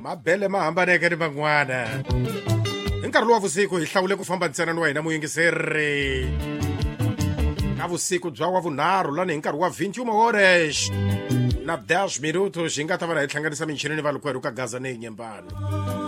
mabele ma hambaneke ni van'wana. Hi nkarhi lowa vusiku hi hlawule ku famba ntsena ni wena muyingiseri na vusiku bya wa vunharhu lani hi nkarhi wa 21 horas na 10 minutos hi nga ta va na hi hlanganisa michini ni valukwerhu ka Gaza ni Nyembano.